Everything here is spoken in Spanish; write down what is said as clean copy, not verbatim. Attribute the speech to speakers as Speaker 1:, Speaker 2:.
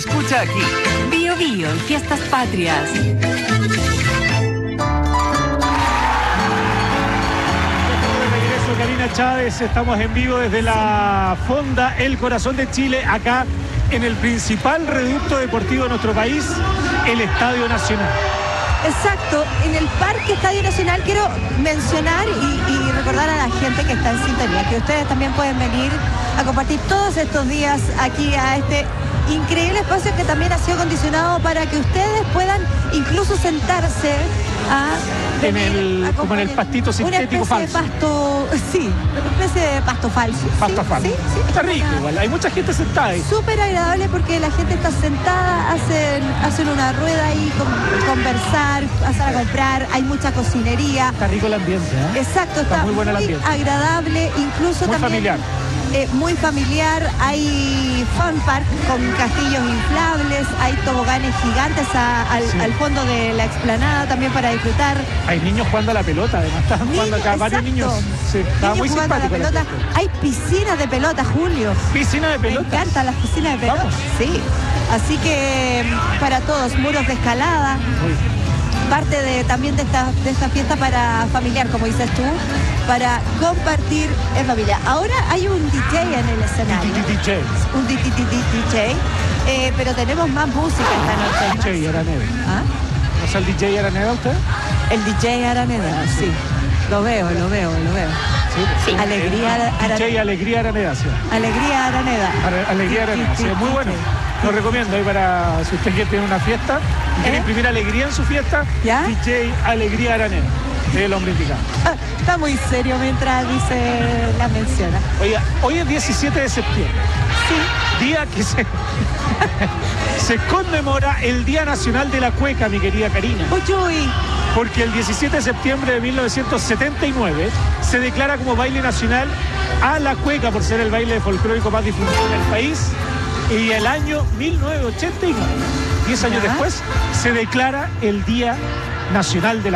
Speaker 1: Escucha aquí. Bio Bio, Fiestas Patrias.
Speaker 2: Karina Chávez, estamos en vivo desde la Fonda El Corazón de Chile, acá en el principal reducto deportivo de nuestro país, el Estadio Nacional.
Speaker 3: Exacto, en el Parque Estadio Nacional quiero mencionar y recordar a la gente que está en sintonía, que ustedes también pueden venir a compartir todos estos días aquí a este increíble espacio que también ha sido acondicionado para que ustedes puedan incluso sentarse
Speaker 2: como en el pastito sintético falso.
Speaker 3: Una especie de pasto, sí, una especie de pasto falso.
Speaker 2: Pasto falso.
Speaker 3: Sí,
Speaker 2: está rico igual, hay mucha gente sentada ahí.
Speaker 3: Súper agradable porque la gente está sentada, hacen una rueda ahí, conversar, pasar a comprar, hay mucha cocinería.
Speaker 2: Está rico el ambiente, ¿eh?
Speaker 3: Exacto, está muy bueno el ambiente. Agradable, incluso
Speaker 2: muy
Speaker 3: también
Speaker 2: familiar.
Speaker 3: Muy familiar, hay fun park con castillos inflables, hay toboganes gigantes al fondo de la explanada también para disfrutar.
Speaker 2: Hay niños jugando a la pelota, además están jugando acá, varios niños. Sí, está muy simpático.
Speaker 3: Hay piscinas de pelota, Julio.
Speaker 2: ¿Piscina de pelota?
Speaker 3: Me encantan las piscinas de pelota.
Speaker 2: Vamos.
Speaker 3: Sí, así que para todos, muros de escalada. Parte también de esta fiesta para familiar, como dices tú, para compartir en familia. Ahora hay un DJ en el escenario. Un DJ. Pero tenemos más música esta noche.
Speaker 2: DJ Araneda.
Speaker 3: ¿Ah?
Speaker 2: ¿No es el DJ Araneda usted?
Speaker 3: El DJ Araneda, sí. Lo veo.
Speaker 2: Sí.
Speaker 3: Alegría Araneda.
Speaker 2: DJ Alegría Araneda, sí.
Speaker 3: Alegría Araneda.
Speaker 2: Alegría Araneda, sí, muy bueno. Lo recomiendo ahí para si usted quiere tener una fiesta y quiere imprimir alegría en su fiesta. ¿Ya? DJ Alegría Araneda, es el hombre indicado.
Speaker 3: Está muy serio mientras dice la menciona.
Speaker 2: Oiga, hoy es 17 de septiembre. Sí. Día que se conmemora el Día Nacional de la Cueca, mi querida Karina.
Speaker 3: Uy.
Speaker 2: Porque el 17 de septiembre de 1979 se declara como baile nacional a la cueca por ser el baile folclórico más difundido en el país. Y el año 1989, 10 años después, se declara el Día Nacional de la